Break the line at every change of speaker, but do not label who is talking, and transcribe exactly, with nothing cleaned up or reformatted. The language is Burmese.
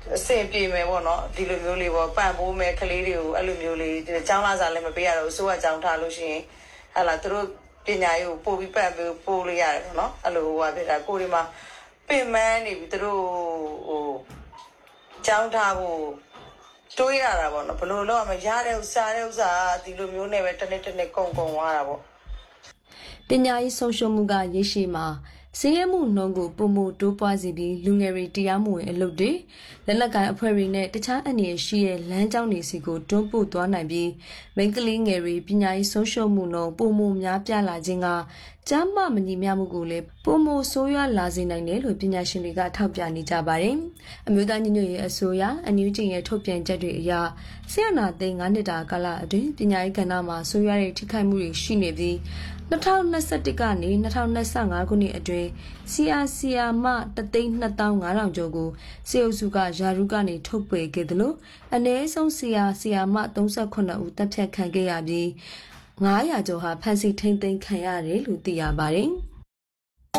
အဆင်ပြေမယ်ပေါ့နော်ဒီလိုမျိုးလေးပေါ့ပံ့ပိုးမယ်ကလေးတွေကိုအဲ့လိုမျိုးလေးကျောင်းလာစားလည်းမပေးရတော့စိုးကကျောင်းထားလို့ရှိရင်ဟာလာသူတို့ပညာရေးကိုပို့ပြီးပံ့ပိုးပို့လို့ရတယ်ပေါ့နော်အဲ့လိုဟိုဟာဖြစ်တာကိုဒီမှာပင်မနေပြီသူတို့ဟိုကျောင်းထားဖို့တွေးရတာပေါ့နော်ဘလို့တော့မရတဲ့ဥစားတဲ့ဥစားဒီလိုမျိုးနဲ့ပဲတစ်နေ့တစ်နေ့ကုန်ကုန်သွားတာပေါ့
ပညာရေးဆုံးရှုံးမှုကရရှိမှာစည်ရမှုနှုံးကိုပုံမတိုးပွားစီပြီးလူငယ်တွေတရားမဝင်အလုပ်တွေလက်နက်ကိုင်အဖွဲ့တွေနဲ့တခြားအနေရရှိတဲ့လမ်းကြောင်းတွေစီကိုတွန်းပို့သွားနိုင်ပြီးမိန်းကလေးငယ်တွေပညာရေးဆုံးရှုံးမှုနှုံးပုံမများပြလာခြင်းကကျမ်းမာမညီမျှမှုကိုလည်းပုံမဆိုးရွားလာစေနိုင်တယ်လို့ပညာရှင်တွေကထောက်ပြနေကြပါတယ်။အမျိုးသားညီညွတ်ရေးအစိုးရအန်ယူဂျီရဲ့ထုတ်ပြန်ချက်တွေအရဆရာနာသိန်း၅နှစ်တာကာလအတွင်းပညာရေးကဏ္ဍမှာဆိုးရွားတဲ့ထိခိုက်မှုတွေရှိနေပြီး၂၀၂၁ကနေ၂၀၂၅ခုနှစ်အတွင်းစီယာစီယာမတသိန်းနှစ်သောင်းငါးထောင်ကျော်ကိုစေအုပ်စုကယာရုကနေထုတ်ပယ်ခဲ့တယ်လို့အနည်းဆုံးစီယာစီယာမ၃၈ဦးတပ်ဖြတ်ခံခဲ့ရပြီးငါးရာကျော်ဟာဖမ်းဆီးထိန်းသိမ်းခံရတယ်လို့သိရပါတယ်။